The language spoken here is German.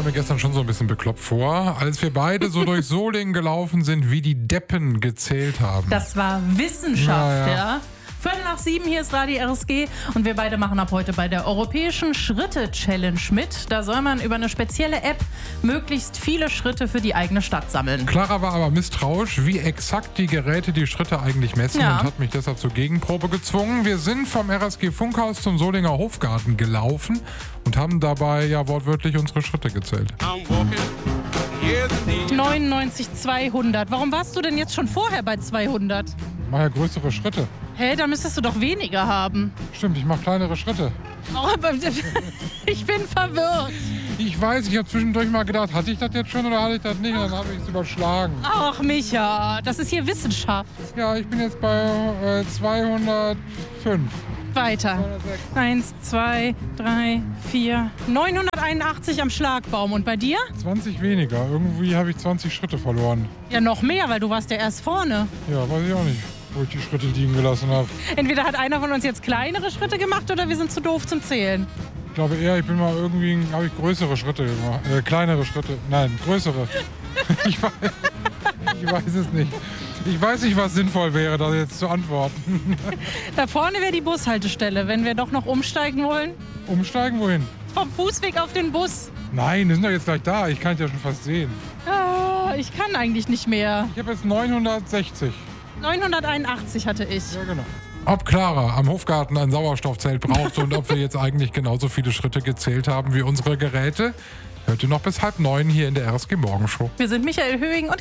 mir gestern schon so ein bisschen bekloppt vor, als wir beide so durch Solingen gelaufen sind, wie die Deppen gezählt haben. Das war Wissenschaft, Ja. ja. 7:15, hier ist Radio RSG und wir beide machen ab heute bei der Europäischen Schritte-Challenge mit. Da soll man über eine spezielle App möglichst viele Schritte für die eigene Stadt sammeln. Clara war aber misstrauisch, wie exakt die Geräte die Schritte eigentlich messen Ja. und hat mich deshalb zur Gegenprobe gezwungen. Wir sind vom RSG Funkhaus zum Solinger Hofgarten gelaufen und haben dabei ja wortwörtlich unsere Schritte gezählt. 99, 200. Warum warst du denn jetzt schon vorher bei 200? Ich mache ja größere Schritte. Hä, da müsstest du doch weniger haben. Stimmt, ich mache kleinere Schritte. Oh, aber ich bin verwirrt. Ich weiß, ich habe zwischendurch mal gedacht, hatte ich das jetzt schon oder hatte ich das nicht? Und dann habe ich es überschlagen. Ach, Micha, das ist hier Wissenschaft. Ja, ich bin jetzt bei 205. Weiter. 1, 2, 3, 4, 981 am Schlagbaum. Und bei dir? 20 weniger. Irgendwie habe ich 20 Schritte verloren. Ja, noch mehr, weil du warst ja erst vorne. Ja, weiß ich auch nicht, wo ich die Schritte liegen gelassen habe. Entweder hat einer von uns jetzt kleinere Schritte gemacht oder wir sind zu doof zum Zählen. Ich glaube eher, ich bin mal irgendwie, habe ich größere Schritte gemacht. Kleinere Schritte. Nein, größere. ich weiß es nicht. Ich weiß nicht, was sinnvoll wäre, da jetzt zu antworten. Da vorne wäre die Bushaltestelle, wenn wir doch noch umsteigen wollen. Umsteigen wohin? Vom Fußweg auf den Bus. Nein, wir sind doch jetzt gleich da. Ich kann es ja schon fast sehen. Ah, ich kann eigentlich nicht mehr. Ich habe jetzt 960. 981 hatte ich. Ja, genau. Ob Clara am Hofgarten ein Sauerstoffzelt braucht und ob wir jetzt eigentlich genauso viele Schritte gezählt haben wie unsere Geräte, hört ihr noch bis 8:30 hier in der RSG Morgenshow. Wir sind Michael Höhing und